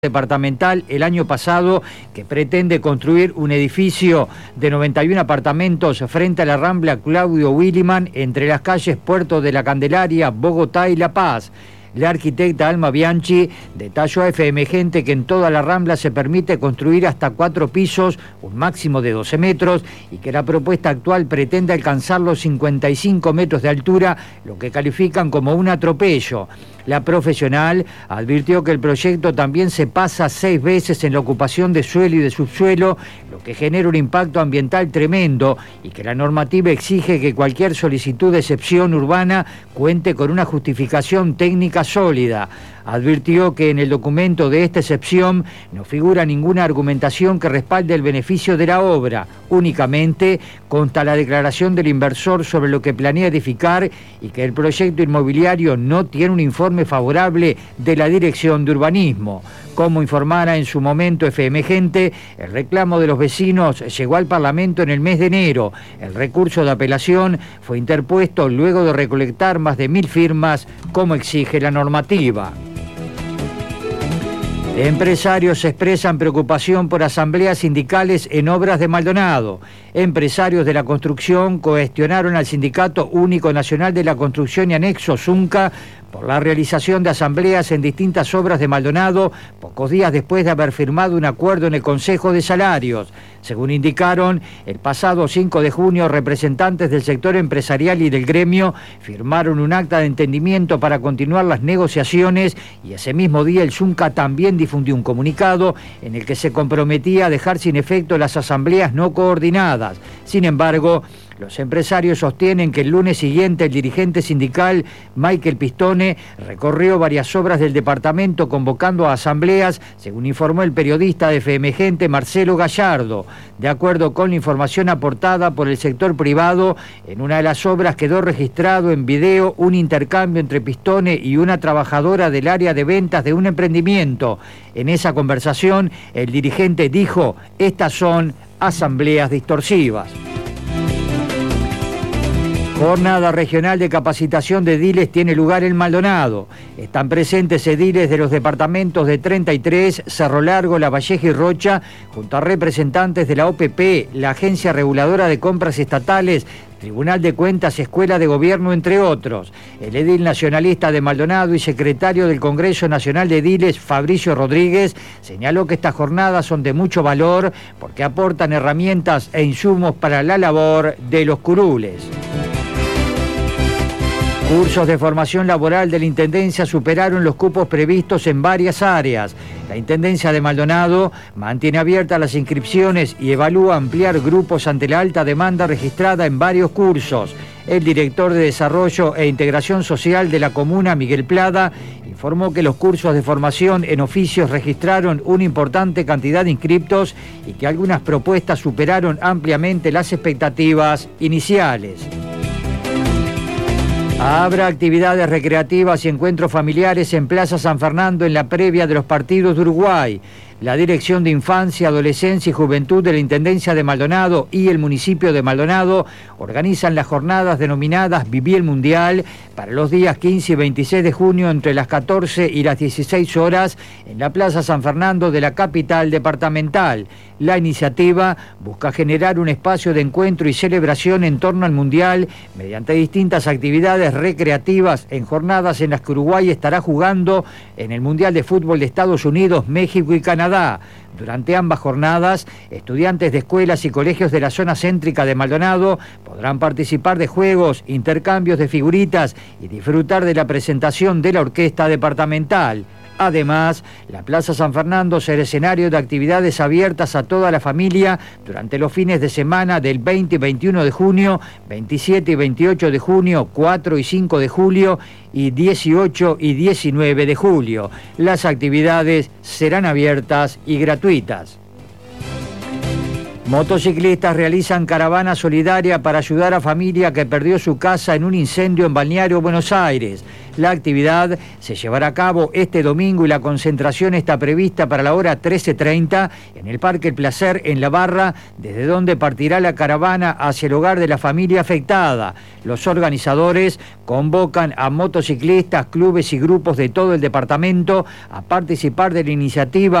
departamental el año pasado que pretende construir un edificio de 91 apartamentos frente a la Rambla Claudio Williman entre las calles Puerto de la Candelaria, Bogotá y La Paz. La arquitecta Alma Bianchi detalló a FM Gente que en toda la Rambla se permite construir hasta 4 pisos, un máximo de 12 metros, y que la propuesta actual pretende alcanzar los 55 metros de altura, lo que califican como un atropello. La profesional advirtió que el proyecto también se pasa 6 veces en la ocupación de suelo y de subsuelo, lo que genera un impacto ambiental tremendo, y que la normativa exige que cualquier solicitud de excepción urbana cuente con una justificación técnica sólida. Advirtió que en el documento de esta excepción no figura ninguna argumentación que respalde el beneficio de la obra. Únicamente consta la declaración del inversor sobre lo que planea edificar y que el proyecto inmobiliario no tiene un informe favorable de la Dirección de Urbanismo. Como informara en su momento FM Gente, el reclamo de los vecinos llegó al Parlamento en el mes de enero. El recurso de apelación fue interpuesto luego de recolectar más de 1000 firmas, como exige la normativa. Empresarios expresan preocupación por asambleas sindicales en obras de Maldonado. Empresarios de la construcción cuestionaron al Sindicato Único Nacional de la Construcción y Anexos, UNCA, por la realización de asambleas en distintas obras de Maldonado, pocos días después de haber firmado un acuerdo en el Consejo de Salarios. Según indicaron, el pasado 5 de junio, representantes del sector empresarial y del gremio firmaron un acta de entendimiento para continuar las negociaciones, y ese mismo día el ZUNCA también difundió un comunicado en el que se comprometía a dejar sin efecto las asambleas no coordinadas. Sin embargo, los empresarios sostienen que el lunes siguiente el dirigente sindical Michael Pistone recorrió varias obras del departamento convocando a asambleas, según informó el periodista de FM Gente Marcelo Gallardo. De acuerdo con la información aportada por el sector privado, en una de las obras quedó registrado en video un intercambio entre Pistone y una trabajadora del área de ventas de un emprendimiento. En esa conversación, el dirigente dijo: "Estas son asambleas distorsivas". Jornada regional de capacitación de ediles tiene lugar en Maldonado. Están presentes ediles de los departamentos de 33, Cerro Largo, Lavalleja y Rocha, junto a representantes de la OPP, la Agencia Reguladora de Compras Estatales, Tribunal de Cuentas, Escuela de Gobierno, entre otros. El edil nacionalista de Maldonado y secretario del Congreso Nacional de Ediles, Fabricio Rodríguez, señaló que estas jornadas son de mucho valor porque aportan herramientas e insumos para la labor de los curules. Cursos de formación laboral de la Intendencia superaron los cupos previstos en varias áreas. La Intendencia de Maldonado mantiene abiertas las inscripciones y evalúa ampliar grupos ante la alta demanda registrada en varios cursos. El director de Desarrollo e Integración Social de la comuna, Miguel Plada, informó que los cursos de formación en oficios registraron una importante cantidad de inscriptos y que algunas propuestas superaron ampliamente las expectativas iniciales. Habrá actividades recreativas y encuentros familiares en Plaza San Fernando en la previa de los partidos de Uruguay. La Dirección de Infancia, Adolescencia y Juventud de la Intendencia de Maldonado y el municipio de Maldonado organizan las jornadas denominadas Viví el Mundial para los días 15 y 26 de junio entre las 14 y las 16 horas en la Plaza San Fernando de la capital departamental. La iniciativa busca generar un espacio de encuentro y celebración en torno al Mundial mediante distintas actividades recreativas en jornadas en las que Uruguay estará jugando en el Mundial de Fútbol de Estados Unidos, México y Canadá. Durante ambas jornadas, estudiantes de escuelas y colegios de la zona céntrica de Maldonado podrán participar de juegos, intercambios de figuritas y disfrutar de la presentación de la orquesta departamental. Además, la Plaza San Fernando será escenario de actividades abiertas a toda la familia durante los fines de semana del 20 y 21 de junio, 27 y 28 de junio, 4 y 5 de julio y 18 y 19 de julio. Las actividades serán abiertas y gratuitas. Motociclistas realizan caravana solidaria para ayudar a familia que perdió su casa en un incendio en Balneario Buenos Aires. La actividad se llevará a cabo este domingo y la concentración está prevista para la hora 13:30 en el Parque El Placer en La Barra, desde donde partirá la caravana hacia el hogar de la familia afectada. Los organizadores convocan a motociclistas, clubes y grupos de todo el departamento a participar de la iniciativa